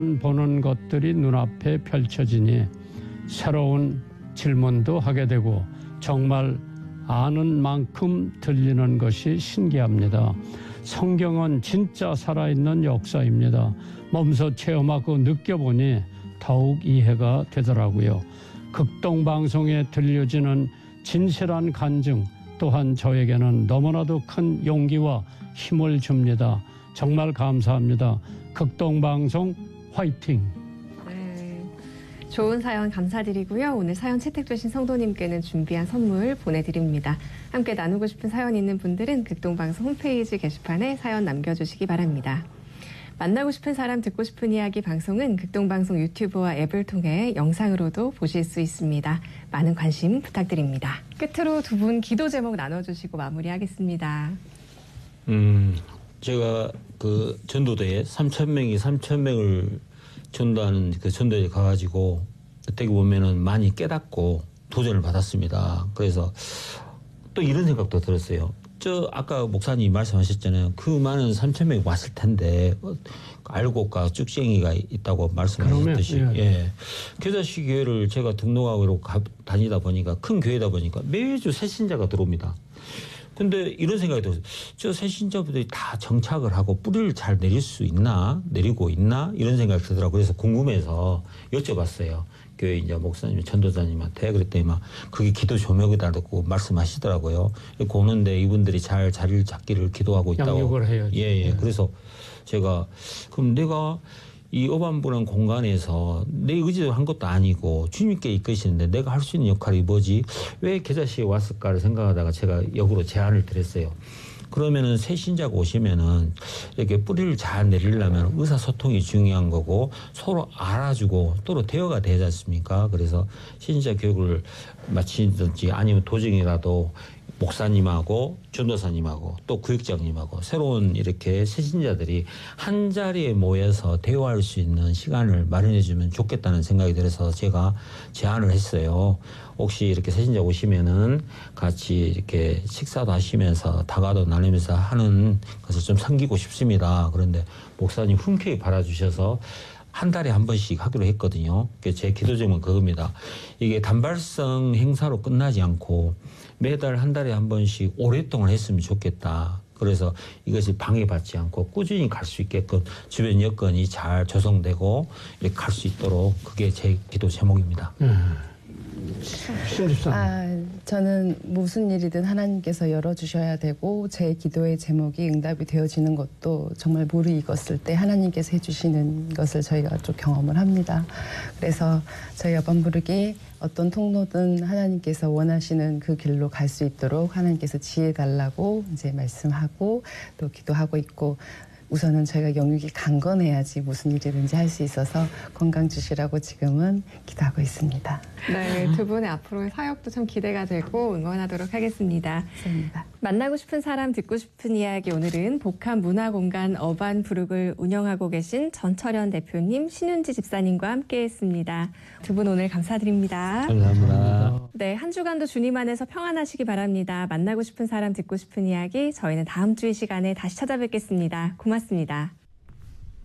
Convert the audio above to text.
보는 것들이 눈앞에 펼쳐지니 새로운 질문도 하게 되고 정말 아는 만큼 들리는 것이 신기합니다. 성경은 진짜 살아있는 역사입니다. 몸소 체험하고 느껴보니 더욱 이해가 되더라고요. 극동방송에 들려지는 진실한 간증 또한 저에게는 너무나도 큰 용기와 힘을 줍니다. 정말 감사합니다. 극동방송 화이팅! 네, 좋은 사연 감사드리고요. 오늘 사연 채택되신 성도님께는 준비한 선물 보내드립니다. 함께 나누고 싶은 사연 있는 분들은 극동방송 홈페이지 게시판에 사연 남겨주시기 바랍니다. 만나고 싶은 사람 듣고 싶은 이야기 방송은 극동방송 유튜브와 앱을 통해 영상으로도 보실 수 있습니다. 많은 관심 부탁드립니다. 끝으로 두 분 기도 제목 나눠주시고 마무리하겠습니다. 제가 그 전도대에 3,000명을 전도하는 그 전도에 가가지고 어떻게 보면은 많이 깨닫고 도전을 받았습니다. 그래서 또 이런 생각도 들었어요. 아까 목사님 말씀하셨잖아요. 그 많은 3,000명이 왔을 텐데 알고 가 쭉쟁이가 있다고 말씀하셨듯이 예. 겨자씨 교회를 제가 등록하고 다니다 보니까 큰 교회다 보니까 매주 새 신자가 들어옵니다. 근데 이런 생각이 들었어요. 저 새 신자분들이 다 정착을 하고 뿌리를 잘 내리고 있나 이런 생각이 들더라고요. 그래서 궁금해서 여쭤봤어요. 교회 이제 목사님, 전도사님한테. 그랬더니 막 그게 기도 조명이다라고 말씀하시더라고요. 오는데 이분들이 잘 자리를 잡기를 기도하고 있다고. 양육을 해야지. 예. 네. 그래서 제가 그럼 내가 이 어반부란 공간에서 내 의지로 한 것도 아니고 주님께 이끄시는데 내가 할 수 있는 역할이 뭐지? 왜 겨자씨에 왔을까를 생각하다가 제가 역으로 제안을 드렸어요. 그러면은 새 신자가 오시면은 이렇게 뿌리를 잘 내리려면 의사소통이 중요한 거고 서로 알아주고 서로 대화가 되지 않습니까? 그래서 신자 교육을 마치든지 아니면 도중이라도 목사님하고 전도사님하고 또 구역장님하고 새로운 이렇게 새신자들이 한 자리에 모여서 대화할 수 있는 시간을 마련해 주면 좋겠다는 생각이 들어서 제가 제안을 했어요. 혹시 이렇게 새신자 오시면은 같이 이렇게 식사도 하시면서 다과도 나누면서 하는 것을 좀 섬기고 싶습니다. 그런데 목사님 흔쾌히 바라주셔서 한 달에 한 번씩 하기로 했거든요. 제 기도 제목은 그겁니다. 이게 단발성 행사로 끝나지 않고 매달 한 달에 한 번씩 오랫동안 했으면 좋겠다. 그래서 이것이 방해받지 않고 꾸준히 갈 수 있게끔 주변 여건이 잘 조성되고 이렇게 갈 수 있도록 그게 제 기도 제목입니다. 저는 무슨 일이든 하나님께서 열어주셔야 되고 제 기도의 제목이 응답이 되어지는 것도 정말 무르익었을 때 하나님께서 해주시는 것을 저희가 좀 경험을 합니다. 그래서 저희 어반부르기 어떤 통로든 하나님께서 원하시는 그 길로 갈 수 있도록 하나님께서 지혜 달라고 이제 말씀하고 또 기도하고 있고 우선은 저희가 영육이 강건해야지 무슨 일이든지 할 수 있어서 건강 주시라고 지금은 기도하고 있습니다. 네, 두 분의 앞으로의 사역도 참 기대가 되고 응원하도록 하겠습니다. 감사합니다. 만나고 싶은 사람 듣고 싶은 이야기 오늘은 복합문화공간 어반부룩을 운영하고 계신 전철현 대표님, 신윤지 집사님과 함께했습니다. 두 분 오늘 감사드립니다. 감사합니다. 네, 한 주간도 주님 안에서 평안하시기 바랍니다. 만나고 싶은 사람 듣고 싶은 이야기 저희는 다음 주 이 시간에 다시 찾아뵙겠습니다. 고맙습니다.